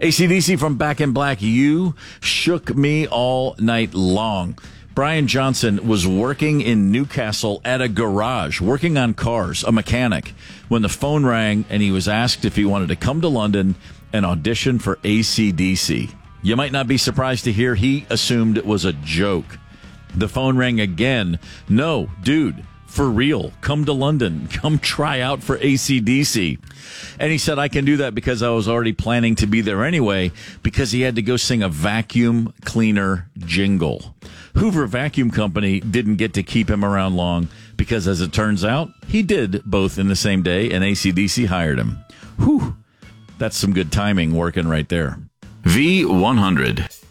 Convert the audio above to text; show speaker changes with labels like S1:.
S1: AC/DC from Back in Black. You shook me all night long. Brian Johnson was working in Newcastle at a garage, working on cars, a mechanic, when the phone rang and he was asked if he wanted to come to London and audition for AC/DC. You might not be surprised to hear he assumed it was a joke. The phone rang again. No, dude, for real, come to London. Come try out for AC/DC. And he said, I can do that because I was already planning to be there anyway, because he had to go sing a vacuum cleaner jingle. Hoover Vacuum Company didn't get to keep him around long because, as it turns out, he did both in the same day, and AC/DC hired him. Whew, that's some good timing working right there. V100.